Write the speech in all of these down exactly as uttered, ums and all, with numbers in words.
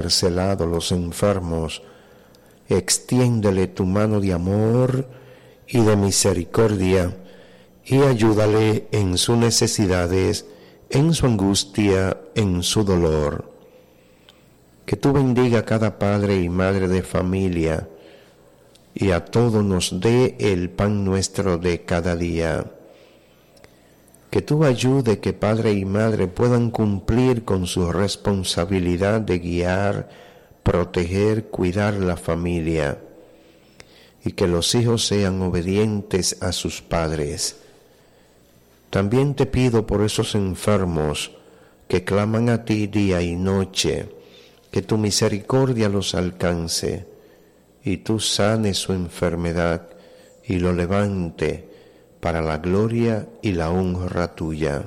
encarcelados, los enfermos. Extiéndele tu mano de amor y de misericordia y ayúdale en sus necesidades, en su angustia, en su dolor. Que tú bendiga a cada padre y madre de familia y a todos nos dé el pan nuestro de cada día. Que tú ayude que padre y madre puedan cumplir con su responsabilidad de guiar, proteger, cuidar la familia, y que los hijos sean obedientes a sus padres. También te pido por esos enfermos que claman a ti día y noche, que tu misericordia los alcance y tú sanes su enfermedad y lo levante para la gloria y la honra tuya.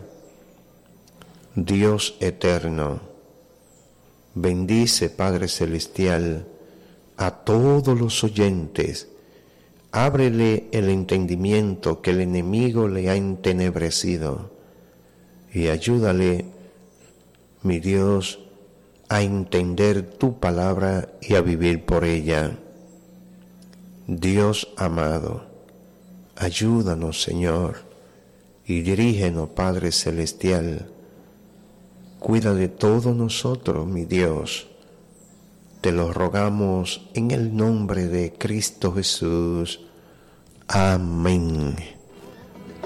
Dios eterno, bendice, Padre Celestial, a todos los oyentes. Ábrele el entendimiento que el enemigo le ha entenebrecido y ayúdale, mi Dios, a entender tu palabra y a vivir por ella. Dios amado, ayúdanos, Señor, y dirígenos, Padre Celestial. Cuida de todos nosotros, mi Dios. Te lo rogamos en el nombre de Cristo Jesús. Amén.